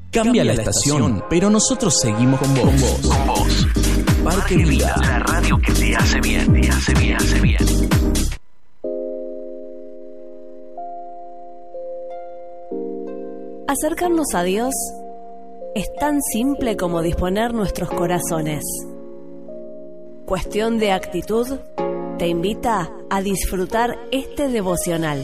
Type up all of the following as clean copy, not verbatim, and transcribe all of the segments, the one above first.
Cambia la estación, pero nosotros seguimos con vos. Parque Vida, la radio que te hace bien, te hace bien, hace bien. Acercarnos a Dios es tan simple como disponer nuestros corazones. Cuestión de actitud te invita a disfrutar este devocional.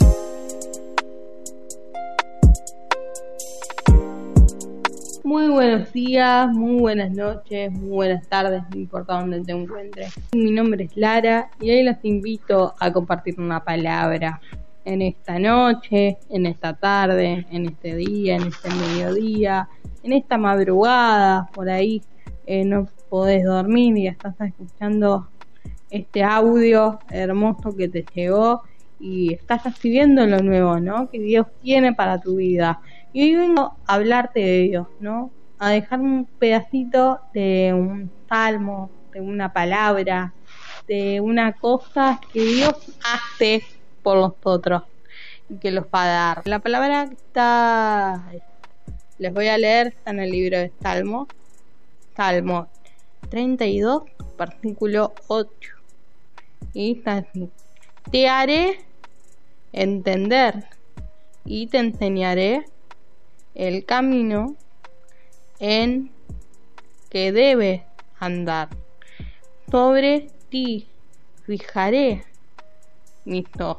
Muy buenos días, muy buenas noches, muy buenas tardes, no importa dónde te encuentres. Mi nombre es Lara y hoy los invito a compartir una palabra en esta noche, en esta tarde, en este día, en este mediodía, en esta madrugada, por ahí no podés dormir y estás escuchando este audio hermoso que te llegó y estás recibiendo lo nuevo, ¿no? Que Dios tiene para tu vida. Y hoy vengo a hablarte de Dios, ¿no? A dejar un pedacito de un salmo, de una palabra, de una cosa que Dios hace por nosotros y que los va a dar. La palabra que les voy a leer, está en el libro de Salmo 32, versículo 8. Y está así: te haré entender y te enseñaré el camino en que debes andar. Sobre ti fijaré mis ojos.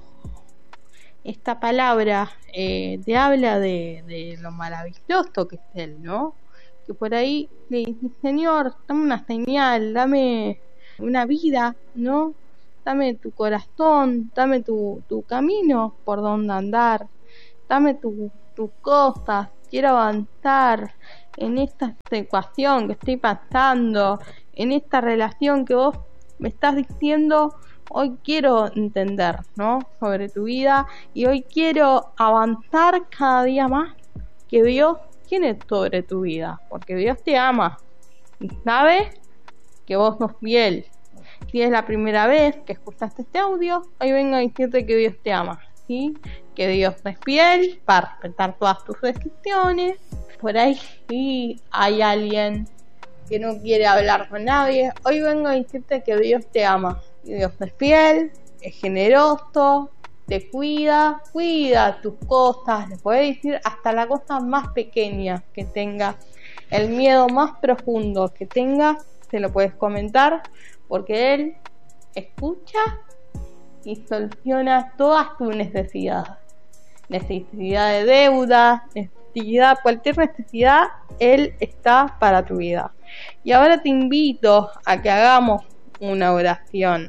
Esta palabra te habla de lo maravilloso que es Él, ¿no? Que por ahí le dice: Señor, dame una señal, dame una vida, ¿no? Dame tu corazón, dame tu camino por donde andar, dame tus cosas. Quiero avanzar en esta ecuación que estoy pasando, en esta relación que vos me estás diciendo. Hoy quiero entender, ¿no? Sobre tu vida, y hoy quiero avanzar cada día más que Dios tiene sobre tu vida, porque Dios te ama y sabe que vos sos fiel. Si es la primera vez que escuchaste este audio, hoy vengo a decirte que Dios te ama, ¿sí? Que Dios es fiel para respetar todas tus decisiones. Por ahí sí hay alguien que no quiere hablar con nadie. Hoy vengo a decirte que Dios te ama. Y Dios es fiel, es generoso, te cuida tus cosas. Le puedes decir hasta la cosa más pequeña que tengas, el miedo más profundo que tengas, te lo puedes comentar, porque Él escucha y soluciona todas tus necesidades. Necesidad de deuda, cualquier necesidad, Él está para tu vida. Y ahora te invito a que hagamos una oración.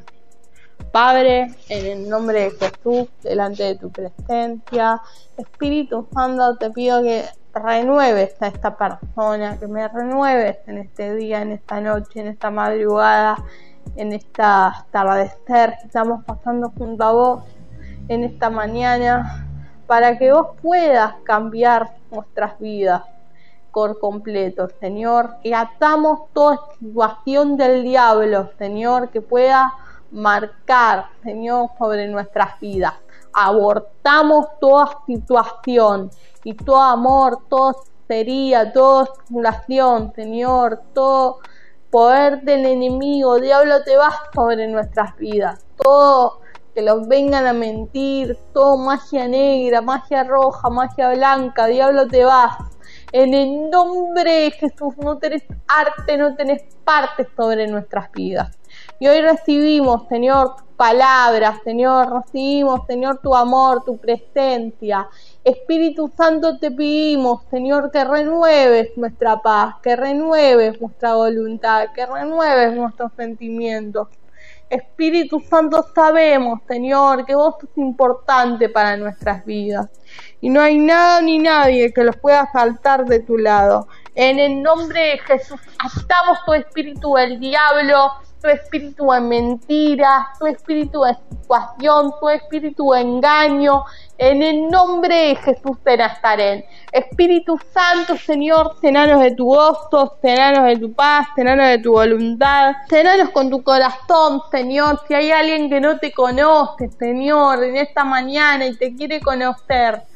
Padre, en el nombre de Jesús, delante de tu presencia, Espíritu Santo, te pido que renueves a esta persona, que me renueves en este día, en esta noche, en esta madrugada, en esta atardecer que estamos pasando junto a vos, en esta mañana, para que vos puedas cambiar nuestras vidas por completo, Señor, y atamos toda situación del diablo, Señor, que pueda marcar, Señor, sobre nuestras vidas. Abortamos toda situación y todo amor, toda sería, toda simulación, Señor, todo poder del enemigo, diablo, te vas sobre nuestras vidas. Todo que los vengan a mentir, todo magia negra, magia roja, magia blanca, diablo, te vas. En el nombre de Jesús, no tenés arte, no tenés parte sobre nuestras vidas. Y hoy recibimos, Señor, tus palabras, Señor, recibimos, Señor, tu amor, tu presencia. Espíritu Santo, te pedimos, Señor, que renueves nuestra paz, que renueves nuestra voluntad, que renueves nuestros sentimientos. Espíritu Santo, sabemos, Señor, que vos sos importante para nuestras vidas y no hay nada ni nadie que los pueda saltar de tu lado. En el nombre de Jesús, atamos tu espíritu del diablo, tu espíritu de mentira, tu espíritu de situación, tu espíritu de engaño, en el nombre de Jesús de Nazaret. Espíritu Santo, Señor, cenanos de tu gozo, cenanos de tu paz, cenanos de tu voluntad, cenanos con tu corazón, Señor. Si hay alguien que no te conoce, Señor, en esta mañana y te quiere conocer,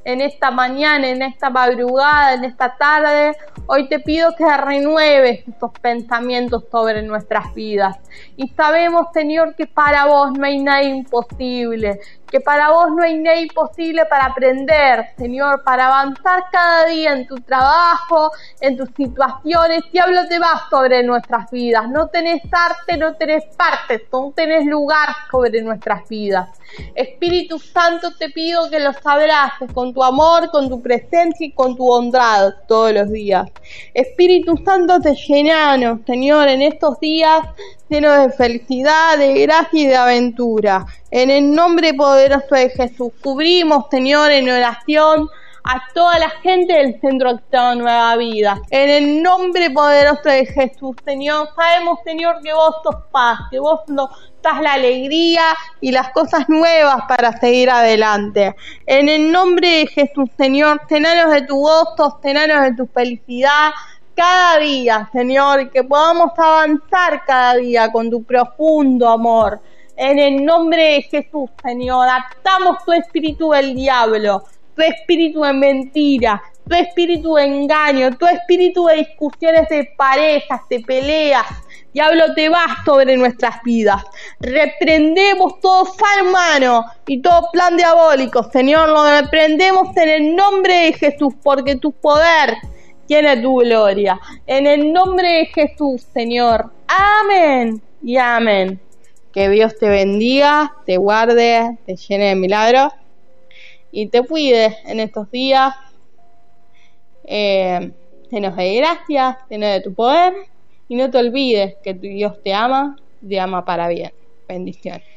en esta mañana, en esta madrugada, en esta tarde. Hoy te pido que renueves estos pensamientos sobre nuestras vidas. Y sabemos, Señor, que para vos no hay nada imposible, que para vos no hay nada imposible para aprender, Señor, para avanzar cada día en tu trabajo, en tus situaciones. Diablo, te vas sobre nuestras vidas. No tenés arte, no tenés parte, no tenés lugar sobre nuestras vidas. Espíritu Santo, te pido que los abraces con tu amor, con tu presencia y con tu bondad todos los días. Espíritu Santo, te llenanos, Señor, en estos días llenos de felicidad, de gracia y de aventura. En el nombre poderoso de Jesús, cubrimos, Señor, en oración a toda la gente del Centro Actado Nueva Vida. En el nombre poderoso de Jesús, Señor, sabemos, Señor, que vos sos paz, que vos nos das la alegría y las cosas nuevas para seguir adelante. En el nombre de Jesús, Señor, llenanos de tu gozo, llenanos de tu felicidad cada día, Señor, y que podamos avanzar cada día con tu profundo amor. En el nombre de Jesús, Señor, atamos tu espíritu del diablo, tu espíritu de mentira, tu espíritu de engaño, tu espíritu de discusiones de parejas, de peleas. Diablo, te vas sobre nuestras vidas. Reprendemos todo mal humano y todo plan diabólico, Señor. Lo reprendemos en el nombre de Jesús, porque tu poder tiene tu gloria. En el nombre de Jesús, Señor. Amén y amén. Que Dios te bendiga, te guarde, te llene de milagros y te cuide en estos días. Llenos de gracia, llenos de tu poder. Y no te olvides que tu Dios te ama para bien. Bendiciones.